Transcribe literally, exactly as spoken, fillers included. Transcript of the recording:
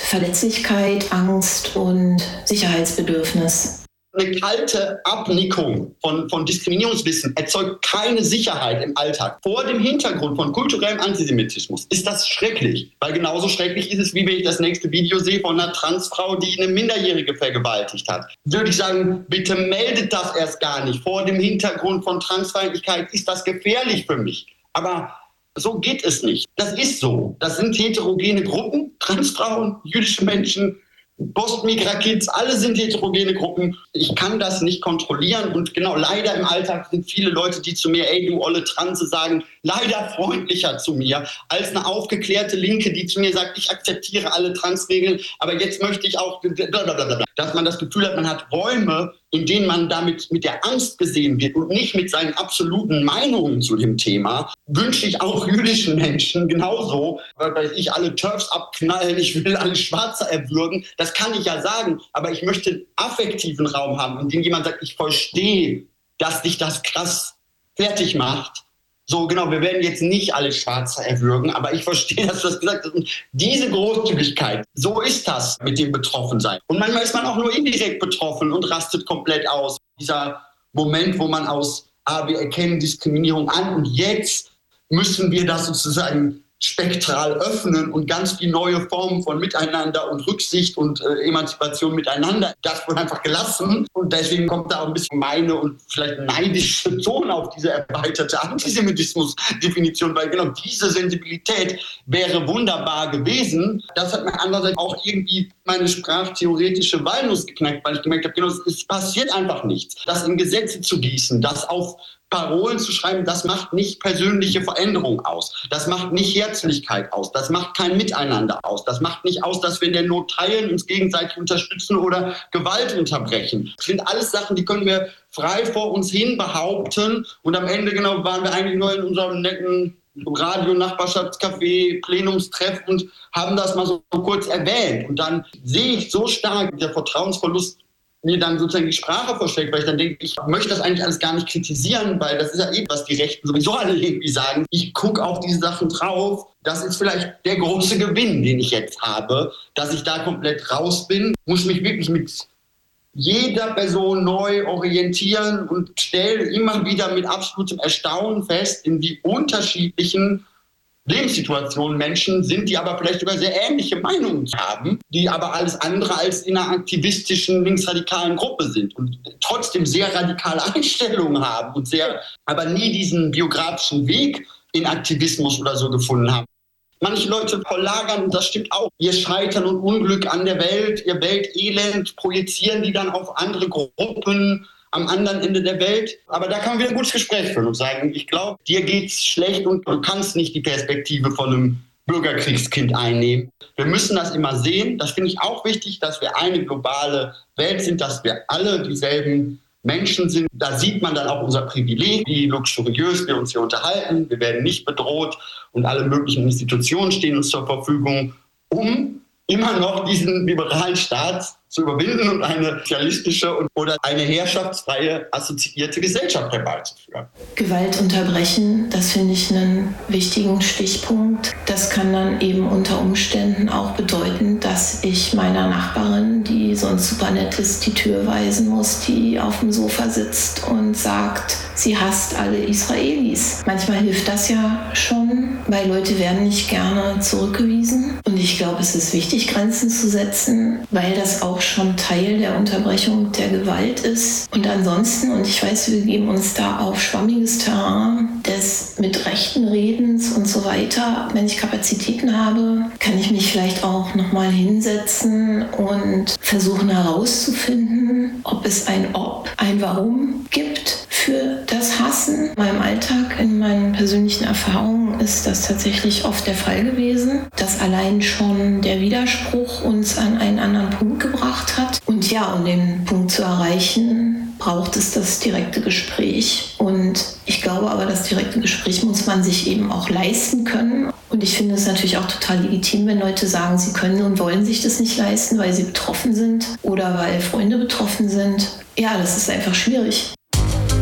Verletzlichkeit, Angst und Sicherheitsbedürfnis. Eine kalte Abnickung von, von Diskriminierungswissen erzeugt keine Sicherheit im Alltag. Vor dem Hintergrund von kulturellem Antisemitismus ist das schrecklich. Weil genauso schrecklich ist es, wie wenn ich das nächste Video sehe von einer Transfrau, die eine Minderjährige vergewaltigt hat. Würde ich sagen, bitte meldet das erst gar nicht. Vor dem Hintergrund von Transfeindlichkeit ist das gefährlich für mich. Aber so geht es nicht. Das ist so. Das sind heterogene Gruppen, Transfrauen, jüdische Menschen, Postmigra-Kids, alle sind heterogene Gruppen. Ich kann das nicht kontrollieren und genau, leider im Alltag sind viele Leute, die zu mir, ey, du olle Transe, sagen, leider freundlicher zu mir als eine aufgeklärte Linke, die zu mir sagt, ich akzeptiere alle Transregeln, aber jetzt möchte ich auch, blablabla. Dass man das Gefühl hat, man hat Räume, in denen man damit mit der Angst gesehen wird und nicht mit seinen absoluten Meinungen zu dem Thema, wünsche ich auch jüdischen Menschen genauso, weil ich alle TERFs abknallen, ich will alle Schwarze erwürgen, das kann ich ja sagen, aber ich möchte einen affektiven Raum haben, in dem jemand sagt, ich verstehe, dass dich das krass fertig macht. So, genau, wir werden jetzt nicht alle Schwarze erwürgen, aber ich verstehe, dass du das gesagt hast. Und diese Großzügigkeit, so ist das mit dem Betroffensein. Und manchmal ist man auch nur indirekt betroffen und rastet komplett aus. Dieser Moment, wo man aus, ah, wir erkennen Diskriminierung an und jetzt müssen wir das sozusagen spektral öffnen und ganz viele neue Formen von Miteinander und Rücksicht und äh, Emanzipation miteinander. Das wird einfach gelassen und deswegen kommt da auch ein bisschen meine und vielleicht neidische Ton auf diese erweiterte Antisemitismus-Definition, weil genau diese Sensibilität wäre wunderbar gewesen. Das hat mir andererseits auch irgendwie meine sprachtheoretische Walnuss geknackt, weil ich gemerkt habe, genau, es passiert einfach nichts. Das in Gesetze zu gießen, das auf Parolen zu schreiben, das macht nicht persönliche Veränderung aus. Das macht nicht Herzlichkeit aus. Das macht kein Miteinander aus. Das macht nicht aus, dass wir in der Not teilen, uns gegenseitig unterstützen oder Gewalt unterbrechen. Das sind alles Sachen, die können wir frei vor uns hin behaupten. Und am Ende genau waren wir eigentlich nur in unserem netten Radio, Nachbarschaftscafé, Plenumstreff und haben das mal so kurz erwähnt. Und dann sehe ich so stark der Vertrauensverlust mir dann sozusagen die Sprache vorschlägt, weil ich dann denke, ich möchte das eigentlich alles gar nicht kritisieren, weil das ist ja eben, was die Rechten sowieso alle irgendwie sagen. Ich gucke auf diese Sachen drauf. Das ist vielleicht der große Gewinn, den ich jetzt habe, dass ich da komplett raus bin, muss mich wirklich mit jeder Person neu orientieren und stelle immer wieder mit absolutem Erstaunen fest, in wie unterschiedlichen Lebenssituationen Menschen sind, die aber vielleicht sogar sehr ähnliche Meinungen haben, die aber alles andere als in einer aktivistischen, linksradikalen Gruppe sind und trotzdem sehr radikale Einstellungen haben und sehr, aber nie diesen biografischen Weg in Aktivismus oder so gefunden haben. Manche Leute verlagern, und das stimmt auch, ihr Scheitern und Unglück an der Welt, ihr Weltelend, projizieren die dann auf andere Gruppen am anderen Ende der Welt. Aber da kann man wieder ein gutes Gespräch führen und sagen, ich glaube, dir geht's schlecht und du kannst nicht die Perspektive von einem Bürgerkriegskind einnehmen. Wir müssen das immer sehen. Das finde ich auch wichtig, dass wir eine globale Welt sind, dass wir alle dieselben Menschen sind. Da sieht man dann auch unser Privileg, wie luxuriös wir uns hier unterhalten. Wir werden nicht bedroht und alle möglichen Institutionen stehen uns zur Verfügung, um immer noch diesen liberalen Staat zu überwinden und eine sozialistische oder eine herrschaftsfreie assoziierte Gesellschaft herbeizuführen. Gewalt unterbrechen, das finde ich einen wichtigen Stichpunkt. Das kann dann eben unter Umständen auch bedeuten, dass ich meiner Nachbarin, die sonst super nett ist, die Tür weisen muss, die auf dem Sofa sitzt und sagt, sie hasst alle Israelis. Manchmal hilft das ja schon, weil Leute werden nicht gerne zurückgewiesen. Und ich glaube, es ist wichtig, Grenzen zu setzen, weil das auch schon Teil der Unterbrechung der Gewalt ist. Und ansonsten, und ich weiß, wir geben uns da auf schwammiges Terrain des mit rechten Redens und so weiter. Wenn ich Kapazitäten habe, kann ich mich vielleicht auch nochmal hinsetzen und versuchen herauszufinden, ob es ein Ob, ein Warum gibt für das Hassen. In meinem Alltag, in meinen persönlichen Erfahrungen ist das tatsächlich oft der Fall gewesen, dass allein schon der Widerspruch uns an einen anderen Punkt gebracht hat. Und ja, um den Punkt zu erreichen, braucht es das direkte Gespräch. Und ich glaube aber, das direkte Gespräch muss man sich eben auch leisten können. Und ich finde es natürlich auch total legitim, wenn Leute sagen, sie können und wollen sich das nicht leisten, weil sie betroffen sind oder weil Freunde betroffen sind. Ja, das ist einfach schwierig.